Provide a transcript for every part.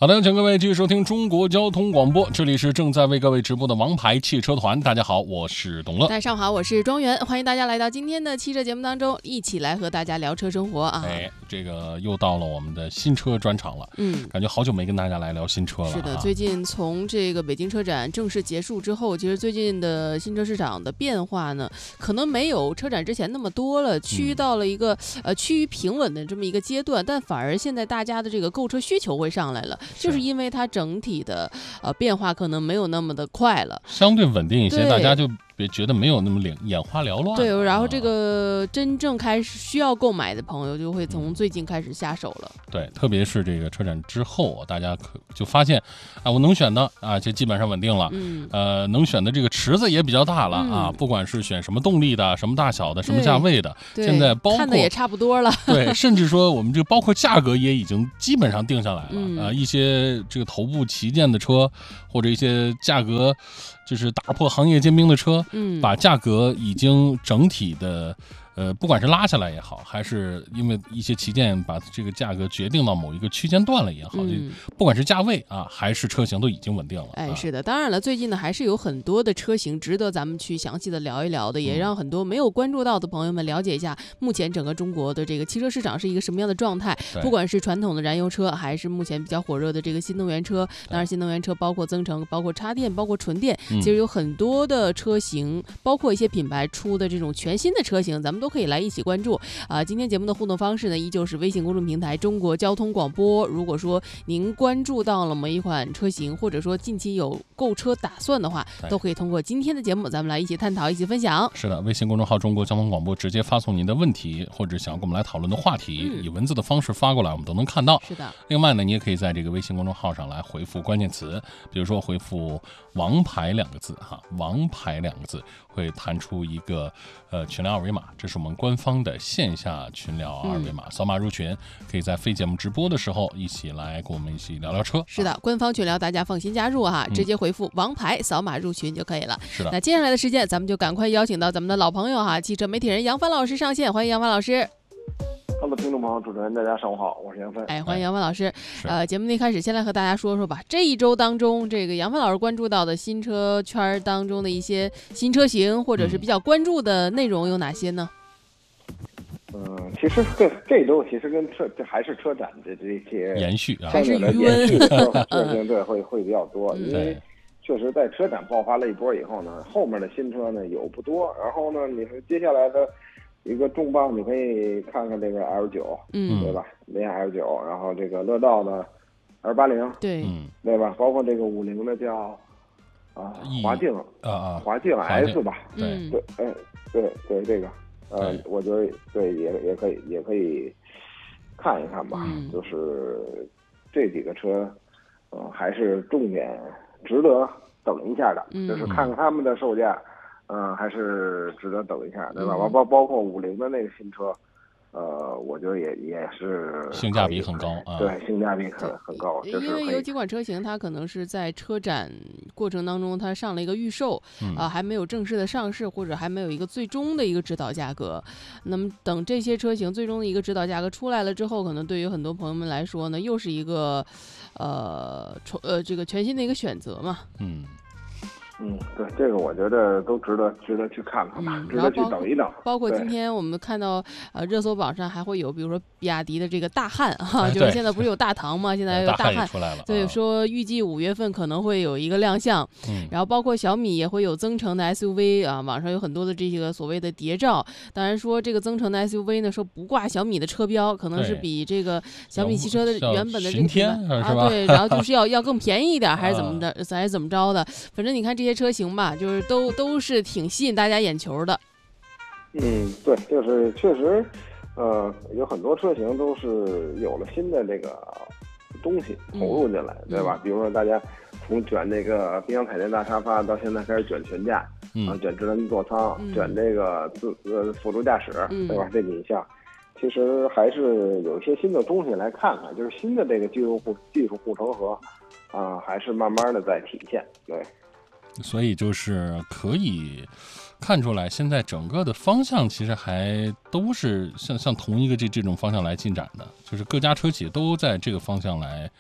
好的，请各位继续收听中国交通广播，这里是正在为各位直播的王牌汽车团。大家好，我是董乐。 大家上午好，我是庄园，欢迎大家来到今天的汽车节目当中，一起来和大家聊车生活啊。 这个又到了我们的新车专场了，感觉好久没跟大家来聊新车了。 是的，最近从这个北京车展正式结束之后，其实最近的新车市场的变化呢，可能没有车展之前那么多了，趋于到了一个趋于平稳的这么一个阶段，但反而现在大家的这个购车需求会上来了，就是因为它整体的变化可能没有那么的快了， 相对稳定一些，大家就别觉得没有那么眼花缭乱。 对，然后这个真正开始需要购买的朋友就会从最近开始下手了。 对，特别是这个车展之后，大家就发现啊，我能选的啊，就基本上稳定了。能选的这个池子也比较大了啊，不管是选什么动力的、什么大小的、什么价位的，现在包括看的也差不多了。 对，甚至说我们这个包括价格也已经基本上定下来了。一些这个头部旗舰的车，或者一些价格就是打破行业坚冰的车，把价格已经整体的不管是拉下来也好，还是因为一些旗舰把这个价格决定到某一个区间段了也好，不管是价位啊还是车型都已经稳定了。 是的，当然了，最近呢还是有很多的车型值得咱们去详细的聊一聊的，也让很多没有关注到的朋友们了解一下目前整个中国的这个汽车市场是一个什么样的状态。不管是传统的燃油车，还是目前比较火热的这个新能源车，当然新能源车包括增程、包括插电、包括纯电，其实有很多的车型，包括一些品牌出的这种全新的车型，咱们都可以来一起关注今天节目的互动方式呢，依旧是微信公众平台中国交通广播。如果说您关注到了某一款车型，或者说近期有购车打算的话，都可以通过今天的节目咱们来一起探讨，一起分享。 是的，微信公众号中国交通广播直接发送您的问题，或者想要跟我们来讨论的话题，以文字的方式发过来，我们都能看到。 是的。 另外呢，你也可以在这个微信公众号上来回复关键词，比如说回复王牌2个字王牌2个字会弹出一个群聊二维码，这是我们官方的线下群聊二维码，扫码入群，可以在非节目直播的时候一起来跟我们一起聊聊车。 是的，官方群聊大家放心加入直接回复王牌扫码入群就可以了。 是的。 那接下来的时间咱们就赶快邀请到咱们的老朋友汽车媒体人杨帆老师上线，欢迎杨帆老师。 Hello， 听众朋友，主持人大家上午好，我是杨帆。 欢迎杨帆老师。节目的一开始，先来和大家说说吧，这一周当中，这个杨帆老师关注到的新车圈当中的一些新车型，或者是比较关注的内容有哪些呢？ 其实这周其实跟这还是车展的这些延续还是余温车型对会比较多，因为确实在车展爆发了一波以后呢，后面的新车呢有不多，然后呢，你说接下来的一个重磅，你可以看看这个 L9，对吧？雷雅 L9，然后这个乐道的 R80，对吧？包括这个50的叫华境华境 S 吧，对这个我觉得对也可以看一看吧，就是这几个车还是重点值得等一下的，就是看看他们的售价。还是值得等一下，对吧？包括50的那个新车，我觉得也是性价比很高对，性价比很高。 因为有几款车型，它可能是在车展过程当中，它上了一个预售，还没有正式的上市，或者还没有一个最终的一个指导价格。那么等这些车型最终的一个指导价格出来了之后，可能对于很多朋友们来说呢，又是一个这个全新的一个选择嘛。 对，这个我觉得都值得去看看吧，值得去等一等。 包括今天我们看到热搜榜上还会有，比如说比亚迪的这个大汉就是现在不是有大唐吗？现在有大汉出来了， 对，说预计5月份可能会有一个亮相。然后包括小米也会有增程的 SUV 网上有很多的这个所谓的谍照。当然说这个增程的 SUV 呢，说不挂小米的车标，可能是比这个小米汽车的原本的这个品牌对，然后就是要更便宜一点，还是怎么着的？反正你看这些车型吧，就是都是挺吸引大家眼球的。 对，就是确实，有很多车型都是有了新的这个东西投入进来，对吧？比如说大家从卷这个冰箱彩电大沙发，到现在开始卷全架，卷智能座舱，卷这个辅助驾驶，对吧？这几项，其实还是有一些新的东西来看看，就是新的这个技术护城河，还是慢慢的在体现，对。 所以就是可以看出来，现在整个的方向其实还都是像同一个这种方向来进展的，就是各家车企都在这个方向来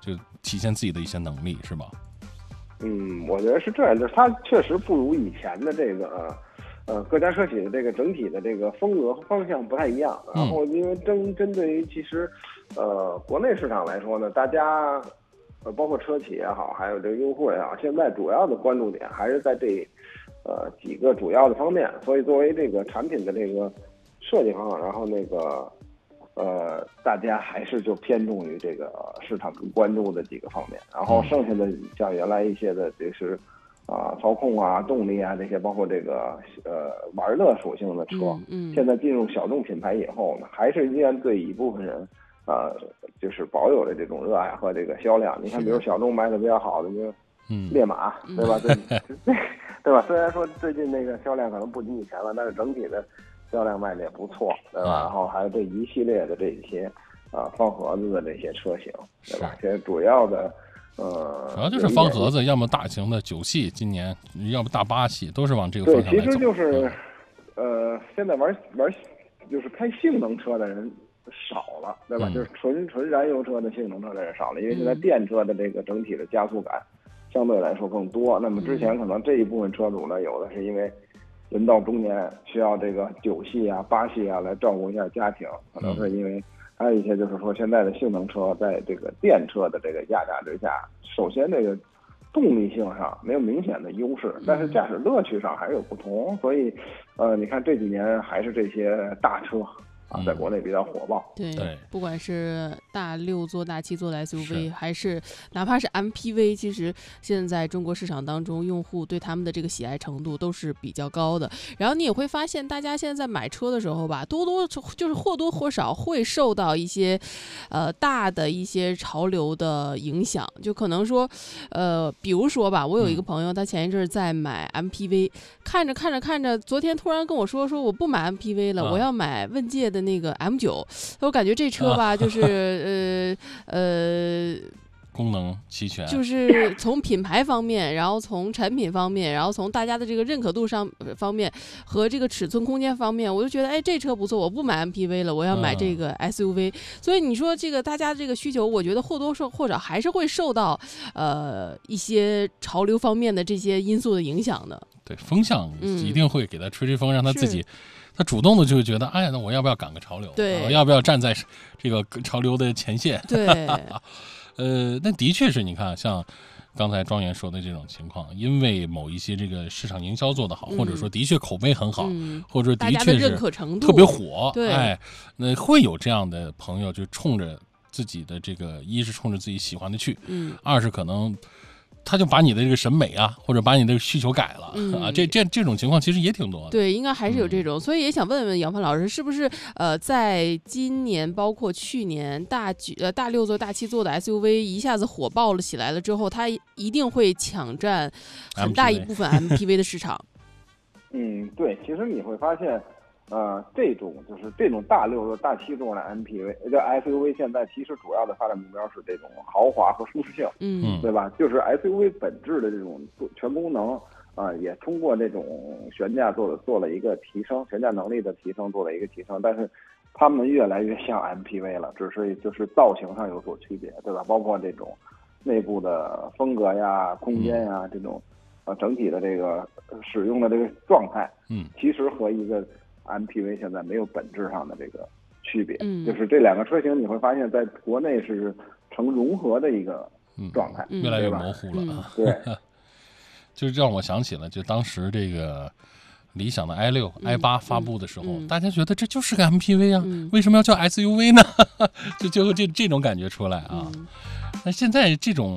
就体现自己的一些能力，是吧？ 我觉得是这样，就是它确实不如以前的这个各家车企的这个整体的这个风格和方向不太一样。然后因为针对于其实国内市场来说呢，大家包括车企也好，还有这个用户也好，现在主要的关注点还是在这几个主要的方面。所以作为这个产品的这个设计方，然后那个大家还是就偏重于这个市场更关注的几个方面。然后剩下的像原来一些的就是操控啊、动力啊这些，包括这个玩乐属性的车，现在进入小众品牌以后呢，还是依然对一部分人就是保有了这种热爱和这个销量。你看，比如小众卖的比较好的，就烈马，对吧？对吧？虽然说最近那个销量可能不及以前了，但是整体的销量卖的也不错，对吧？然后还有这一系列的这些方盒子的这些车型，对吧？这主要的主要就是方盒子，要么大型的9系，今年要么大8系，都是往这个方向来走。 对，其实就是现在玩就是开性能车的人少了，对吧？就是纯燃油车的性能车的人少了，因为现在电车的这个整体的加速感相对来说更多。那么之前可能这一部分车主呢，有的是因为人到中年需要这个9系啊、8系啊来照顾一下家庭，可能是因为还有一些就是说现在的性能车在这个电车的这个压榨之下，首先这个动力性上没有明显的优势，但是驾驶乐趣上还是有不同。所以你看这几年还是这些大车在国内比较火爆。 对，不管是大6座、大7座的 SUV， 还是哪怕是 MPV， 其实现在中国市场当中，用户对他们的这个喜爱程度都是比较高的。然后你也会发现，大家现在买车的时候吧，就是或多或少会受到一些大的一些潮流的影响。就可能说比如说吧，我有一个朋友，他前一阵在买 MPV， 看着，昨天突然跟我说我不买 MPV 了，我要买问界的那个 M9。我感觉这车吧，就是功能齐全， 就是从品牌方面，然后从产品方面，然后从大家的这个认可度方面和这个尺寸空间方面，我就觉得这车不错，我不买 MPV 了，我要买这个 SUV。所以你说这个大家这个需求，我觉得或多或少还是会受到一些潮流方面的这些因素的影响的。 对，风向一定会给他吹风，让他自己。他主动的就会觉得，那我要不要赶个潮流？ 对， 我要不要站在这个潮流的前线？ 对， 那的确是你看，像刚才庄园说的这种情况，因为某一些这个市场营销做得好，或者说的确口碑很好，或者说的确是特别火，那会有这样的朋友就冲着自己的这个，一是冲着自己喜欢的去，二是可能。他就把你的这个审美啊，或者把你的需求改了这种情况其实也挺多的。 对，应该还是有这种，所以也想问问杨帆老师，是不是在今年包括去年大6座、大7座的 SUV 一下子火爆了起来了之后，它一定会抢占很大一部分 MPV 的市场。 对，其实你会发现。这种大6座、大7座的 MPV SUV 现在其实主要的发展目标是这种豪华和舒适性，对吧？就是 SUV 本质的这种全功能也通过这种悬架做了一个提升，悬架能力的提升做了一个提升，但是他们越来越像 MPV 了，只是就是造型上有所区别，对吧？包括这种内部的风格呀、空间呀这种整体的这个使用的这个状态，其实和一个MPV 现在没有本质上的这个区别，就是这两个车型你会发现在国内是成融合的一个状态， 越来越模糊了。 对， 就让我想起了，就当时这个理想的 i6、i8 发布的时候，大家觉得这就是个 MPV 啊，为什么要叫 SUV 呢？就会这种感觉出来啊。那现在这种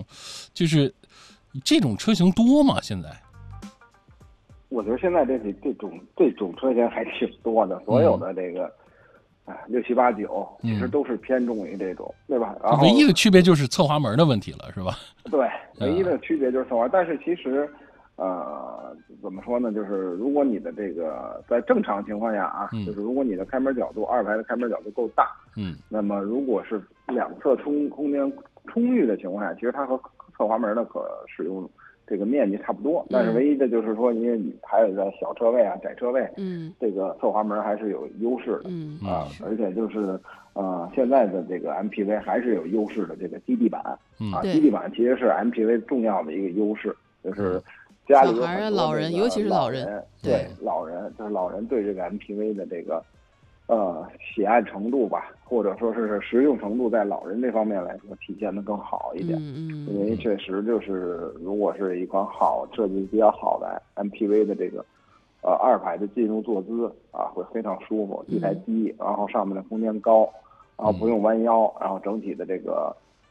车型多吗？现在？ 我觉得现在这种车型还挺多的，所有的这个6、7、8、9其实都是偏重于这种，对吧？然后唯一的区别就是侧滑门的问题了，是吧？ 对，唯一的区别就是侧滑，但是其实怎么说呢？就是如果你的这个在正常情况下就是如果你的开门角度2排的开门角度够大，那么如果是两侧空间充裕的情况下，其实它和侧滑门的可使用这个面积差不多，但是唯一的就是说，因为你还有个小车位啊、窄车位，这个侧滑门还是有优势的，而且就是现在的这个 MPV 还是有优势的这个基地板，基地板其实是 MPV 重要的一个优势，就是家里有很多老人，尤其是老人， 对老人，就是老人对这个 MPV 的这个喜爱程度吧，或者说是实用程度，在老人这方面来说体现的更好一点。因为确实就是如果是一款设计比较好的 MPV 的这个2排的进入坐姿会非常舒服，一台机，然后上面的空间高，然后不用弯腰，然后整体的这个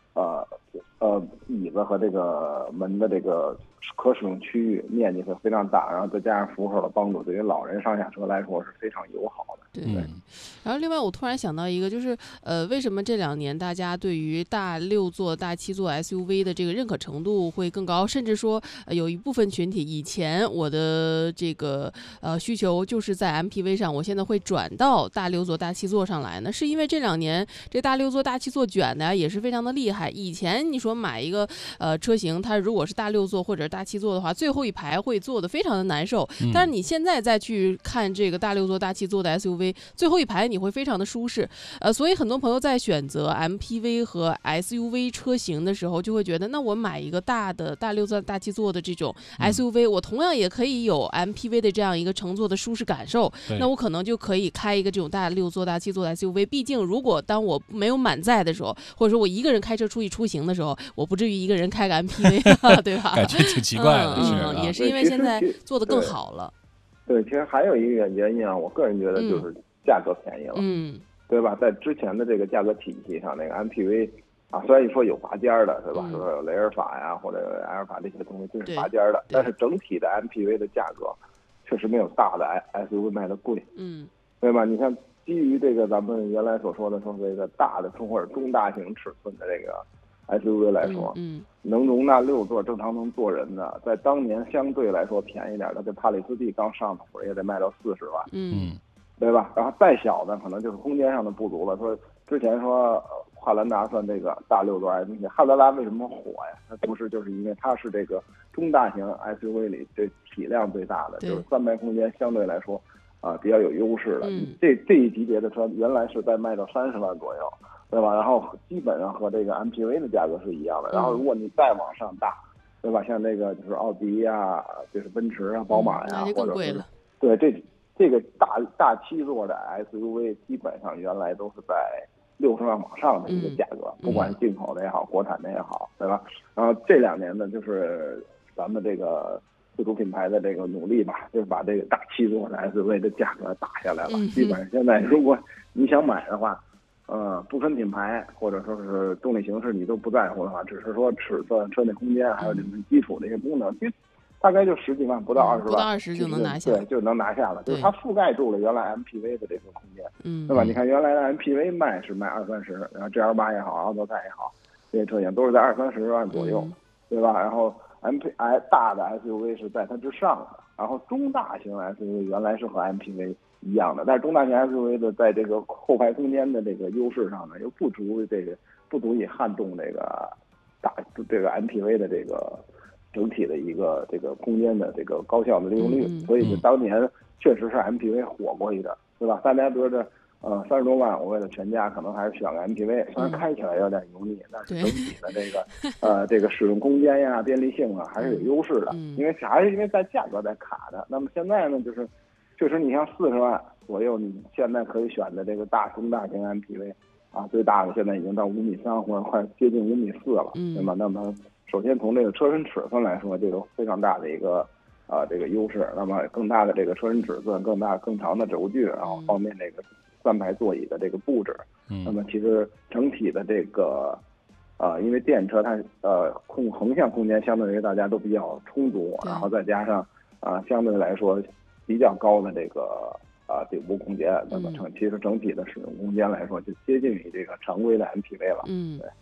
椅子和这个门的这个可使用区域面积会非常大，然后再加上扶手的帮助，对于老人上下车来说是非常友好的。 对，然后另外我突然想到一个，就是为什么这2年大家对于大6座、大7座 SUV 的这个认可程度会更高，甚至说有一部分群体以前我的这个需求就是在 MPV 上，我现在会转到大6座、大7座上来呢？是因为这2年这大6座、大7座卷的也是非常的厉害。以前你说买一个车型，它如果是大6座或者大7座的话，最后一排会坐的非常的难受，但是你现在再去看这个大6座、大7座的 SUV，最后一排你会非常的舒适，所以很多朋友在选择 MPV 和 SUV 车型的时候，就会觉得，那我买一个大6座、大7座的这种 SUV，我同样也可以有 MPV 的这样一个乘坐的舒适感受，那我可能就可以开一个这种大6座、大7座的 SUV。毕竟，如果当我没有满载的时候，或者说我一个人开车出去出行的时候，我不至于一个人开个 MPV， 对吧？ 感觉挺奇怪的， 也是因为现在做的更好了。 对，其实还有一个原因我个人觉得就是价格便宜了，对吧？在之前的这个价格体系上，那个 MPV 虽然说有拔尖的，对吧？说有雷尔法呀或者埃尔法这些东西都是拔尖的，但是整体的 MPV 的价格确实没有大的 SUV 卖的贵，对吧？你看，基于这个咱们原来所说的说这个大的或者中大型尺寸的这个 SUV 来说，能容纳6座正常能坐人的，在当年相对来说便宜点的，这帕里斯蒂刚上的会儿也得卖到40万，对吧？然后再小的可能就是空间上的不足了。说之前说汉兰达算这个大6座 SUV， 汉兰达为什么火呀？它不是就是因为它是这个中大型 SUV 里这体量最大的，就是3排空间相对来说比较有优势的。这一级别的车原来是在卖到30万左右，对吧？然后基本上和这个 MPV 的价格是一样的。然后如果你再往上大，对吧？像那个就是奥迪呀，就是奔驰啊、宝马呀，或者是对这个大7座的 SUV 基本上原来都是在60万往上的一个价格，不管是进口的也好，国产的也好，对吧？然后这2年呢，就是咱们这个自主品牌的这个努力吧，就是把这个大7座的 SUV 的价格打下来了。基本上现在如果你想买的话，不分品牌或者说是动力形式你都不在乎的话，只是说尺寸、车内空间还有你们基础的一些功能，其实大概就10几万，不到20万， 不到20就能拿下， 对，就能拿下了。就是它覆盖住了原来 MPV 的这个空间，对吧？你看原来的 MPV 是卖20-30，然后 GL8 也好，奥德赛也好，这些车型都是在20-30万左右，对吧？然后大的 SUV 是在它之上的，然后中大型 SUV 原来是和 MPV 一样的，但是中大型 SUV 的在这个后排空间的这个优势上呢，又不足以撼动这个 MPV 的这个整体的一个这个空间的这个高效的利用率，所以当年确实是 MPV 火过一的，对吧？大家觉得30多万，我为了全家可能还是选个 MPV， 虽然开起来有点油腻，但是整体的这个使用空间呀、便利性还是有优势的。因为在价格在卡的。那么现在呢，就是确实你像40万左右，你现在可以选的这个中大型 MPV 最大的现在已经到5.3米或者快接近5.4米了，对吗？那么首先从这个车身尺寸来说，这个非常大的一个这个优势。那么更大的这个车身尺寸，更长的轴距，然后方便这个3排座椅的这个布置。那么其实整体的这个因为电车它横向空间相对于大家都比较充足，然后再加上相对来说比较高的这个顶部空间，那么其实整体的使用空间来说就接近于这个常规的 MPV 了。对。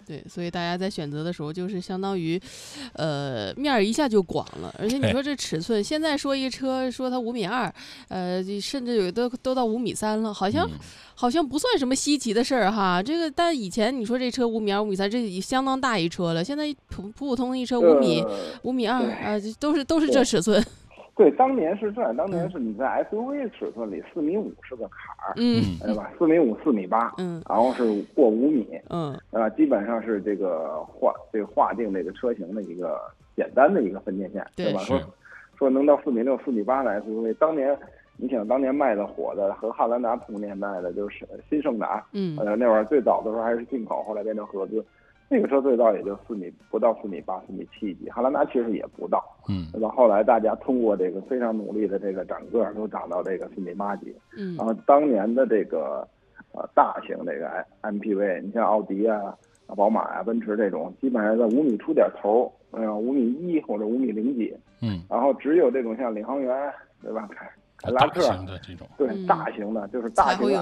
对，所以大家在选择的时候，就是相当于，面儿一下就广了。而且你说这尺寸，现在说一车说它5.2米，甚至有的都到5.3米了，好像不算什么稀奇的事儿哈。这个，但以前你说这车5.2米、5.3米，这已相当大一车了。现在普通的一车5.2米、5.2米啊，都是这尺寸。 对，当年是这样，当年是你在 SUV 尺寸里4.5米是个坎儿，对吧？4.5米、4.8米，然后是过5米，基本上是这个划定这个车型的一个简单的一个分界线，对吧？说能到4.6米、4.8米的 SUV， 当年你想当年卖的火的和汉兰达同年代的就是新胜达，那会儿最早的时候还是进口，后来变成合资。那个车最早也就不到4.8米、4.7米几，汉兰达其实也不到，对吧？后来大家通过这个非常努力的这个长个儿，都长到这个4.8米几，然后当年的这个大型这个 MPV， 你像奥迪啊、宝马啊、奔驰这种，基本上在5米出点头，5.1米或者5.0米几，然后只有这种像领航员，对吧？凯迪拉克的这种， 对，大型的，就是大型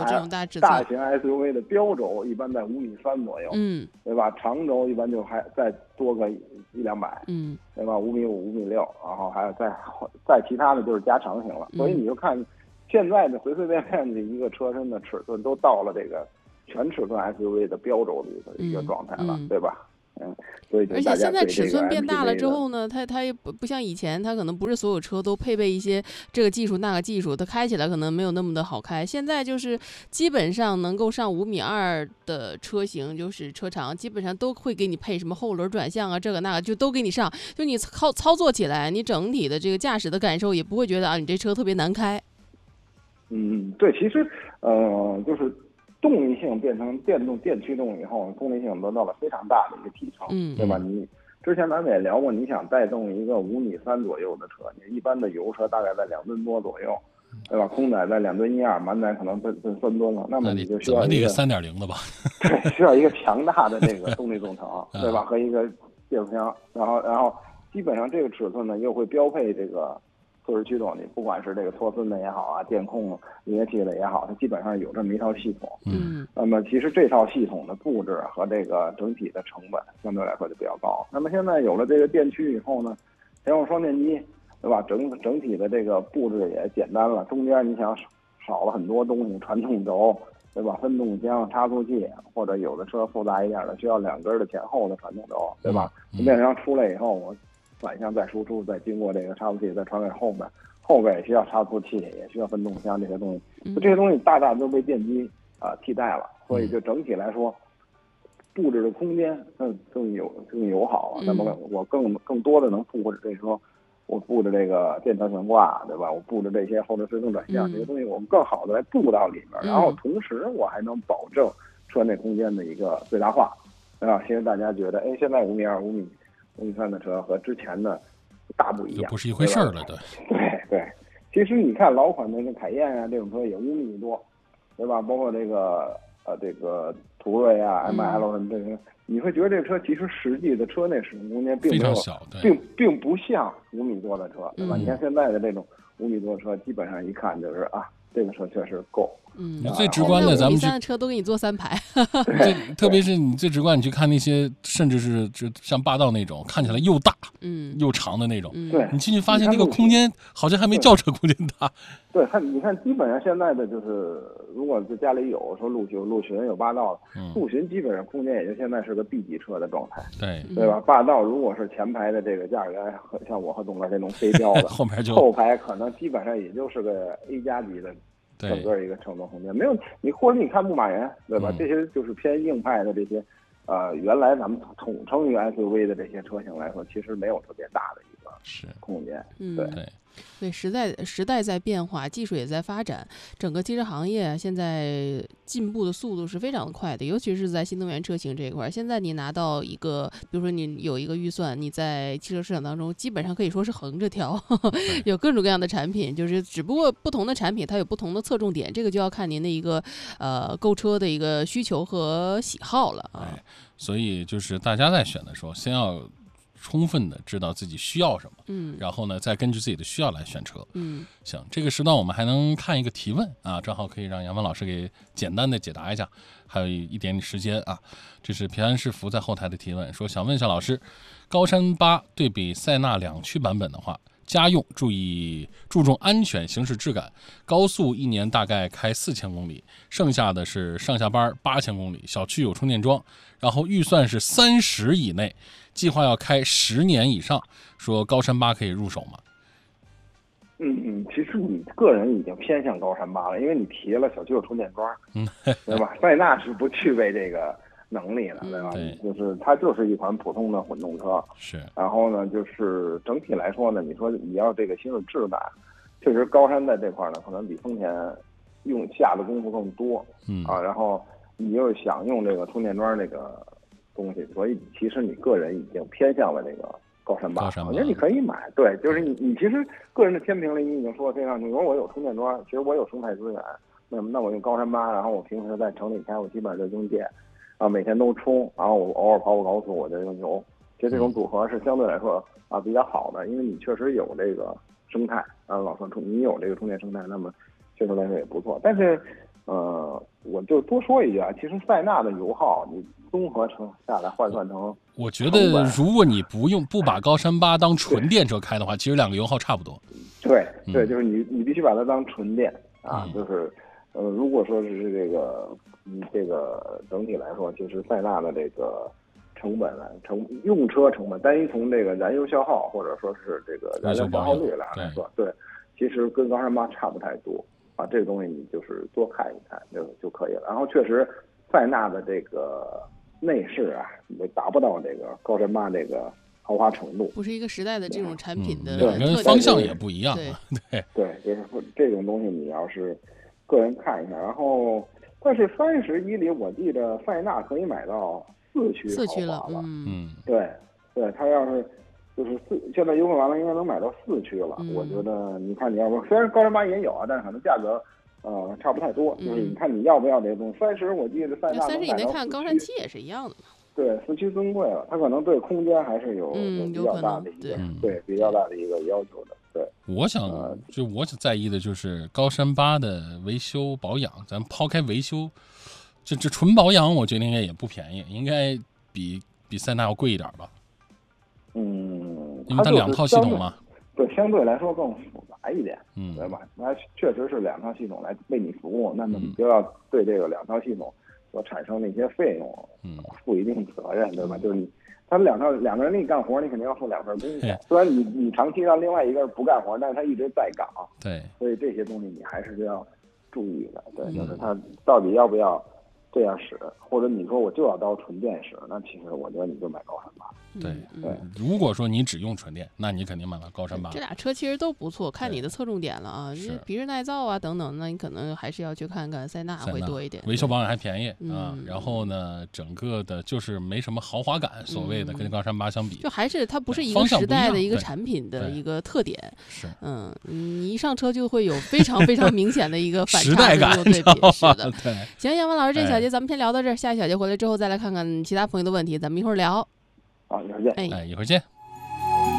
SUV 的标轴一般在5.3米左右，对吧？长轴一般就还再多个100-200，对吧？5.5米、5.6米，然后还有再其他的就是加长型了。所以你就看现在的随便的一个车身的尺寸都到了这个全尺寸 SUV 的标轴的一个状态了，对吧？所以而且现在尺寸变大了之后呢，它也不像以前，它可能不是所有车都配备一些这个技术那个技术，它开起来可能没有那么的好开。现在就是基本上能够上5.2米的车型，就是车厂基本上都会给你配什么后轮转向啊，这个那个就都给你上，就你操作起来，你整体的这个驾驶的感受也不会觉得你这车特别难开。 对，其实就是。动力性变成电驱动以后，动力性得到了非常大的一个提升，对吧？你之前咱们也聊过，你想带动一个5.3米左右的车，你一般的油车大概在2吨多左右，对吧？空载在2吨1/2，满载可能奔3吨了，那么你就需要一个3.0的吧？ 对，需要一个强大的这个动力总成，对吧？和一个变速箱，然后基本上这个尺寸呢又会标配这个。自适驱动，你不管是这个托森的也好啊，电控离合器的也好，它基本上有这么一套系统。那么其实这套系统的布置和这个整体的成本相对来说就比较高。那么现在有了这个电驱以后呢，前后双电机，对吧？整体的这个布置也简单了，中间你想少了很多东西，传动轴，对吧？分动箱、差速器，或者有的车复杂一点的需要2根的前后的传动轴，对吧？变速箱出来以后，我反向再输出，再经过这个差速器再传给后边也需要差速器，也需要分动箱这些东西，这些东西大都被电机替代了，所以就整体来说，布置的空间更友好了。那么我更多的能布置这说，我布置这个电车悬挂，对吧？我布置这些后轮推动转向这些东西，我们更好的来布到里面，然后同时我还能保证车内空间的一个最大化，对吧？其实大家觉得，现在5.2米、5.3米的车和之前的大不一样， 不是一回事了， 对。其实你看老款的那凯宴啊，这种车也5米多，对吧？包括这个途锐啊、ML 这些，你会觉得这个车其实实际的车内使用空间并没有小， 并不像5米多的车，对吧？你看现在的这种5米多的车，基本上一看就是这个车确实够。 最直观的，咱们 5.3米的车都给你坐3排。 特别是你最直观，你去看那些，甚至是像霸道那种，看起来又大又长的那种，你进去发现那个空间好像还没轿车空间大。 对，你看，基本上现在的就是，如果在家里有说陆巡有霸道的，陆巡基本上空间也就现在是个 B 级车的状态，对吧？霸道如果是前排的这个驾驶员，像我和董哥这种飞镖的，后排可能基本上也就是个 A 加级的。整个一个乘坐空间没有你，或者你看牧马人，对吧？这些就是偏硬派的这些，原来咱们统称于 SUV 的这些车型来说，其实没有特别大的一个空间。 对，时代在变化，技术也在发展，整个汽车行业现在进步的速度是非常快的，尤其是在新能源车型这一块。现在你拿到一个，比如说你有一个预算，你在汽车市场当中基本上可以说是横着挑，有各种各样的产品，就是只不过不同的产品它有不同的侧重点，这个就要看您的一个购车的一个需求和喜好了啊。 所以就是大家在选的时候，先要充分的知道自己需要什么，然后呢，再根据自己的需要来选车。行，这个时段我们还能看一个提问啊，正好可以让杨帆老师给简单的解答一下，还有一点点时间啊。这是平安是福在后台的提问，说想问一下老师，高山8对比塞纳2驱版本的话，家用注重安全、行驶质感，高速1年大概开4000公里，剩下的是上下班8000公里，小区有充电桩，然后预算是30以内，计划要开10年以上，说高山8可以入手吗？ 其实你个人已经偏向高山8了，因为你提了小区有充电桩，对吧？塞纳是不具备这个能力的，对吧？就是它就是一款普通的混动车， 是。然后呢，就是整体来说呢，你说你要这个行驶质感，确实高山在这块呢，可能比丰田下的功夫更多，然后你又想用这个充电桩这个东西，所以其实你个人已经偏向了这个高山8，我觉得你可以买。对，就是你其实个人的天平里，你已经说得非常清楚。我有充电桩，其实我有生态资源，那我用高山8，然后我平时在城里开，我基本上就用电，每天都充，然后我偶尔跑跑高速，我就用油。其实这种组合是相对来说比较好的，因为你确实有这个生态老说你有这个充电生态，那么确实来说也不错。但是我就多说一句啊，其实塞纳的油耗你综合下来换算成， 我觉得如果你不把高山8当纯电车开的话，其实2个油耗差不多。 对，就是你必须把它当纯电就是如果说是这个整体来说，其实塞纳的这个成本用车成本，单一从这个燃油消耗或者说是这个燃料消耗率来说，对，其实跟高山8差不太多。这个东西你就是多看一看就可以了。然后确实，塞纳的这个内饰也达不到这个高山8这个豪华程度， 不是一个时代的这种产品的特点，方向也不一样。 对，就是这种东西你要是个人看一下。然后，但是31里我记得塞纳可以买到4驱豪华了。对，它要是。就是现在优惠完了，应该能买到4驱了。我觉得，你看你要不，虽然高山8也有但是可能价格差不太多。就是你看你要不要这个东西，30我记得塞纳 30以内看高山7也是一样的。 对，4驱尊贵了，它可能对空间还是有比较大的一个比较大的一个要求的。对， 我想在意的就是高山8的维修保养，咱抛开维修，这纯保养，我觉得应该也不便宜，应该比塞纳要贵一点吧。因为它2套系统嘛， 对，相对来说更复杂一点，对吧？那确实是2套系统来为你服务，那么你就要对这个2套系统所产生的一些费用，负一定责任，对吧？就是他们两个人给你干活，你肯定要付2份工钱。虽然你长期让另外一个人不干活，但是他一直在岗， 对， 所以这些东西你还是要注意的，对，就是他到底要不要这样使，或者你说我就要当纯电使，那其实我觉得你就买高山8。 对，如果说你只用纯电，那你肯定买到高山8。 这俩车其实都不错，看你的侧重点了啊，皮实耐造等等，那你可能还是要去看看塞纳会多一点， 维修保养还便宜然后呢，整个的就是没什么豪华感，所谓的跟高山8相比， 就还是它不是一个时代的一个产品的一个特点。 是， 你一上车就会有非常非常明显的一个反差时代感对比。是的， 对。 行，杨帆老师，这小节咱们先聊到这儿，下一小节回来之后再来看看其他朋友的问题，咱们一会儿聊。 好，一会儿见。 一会儿见。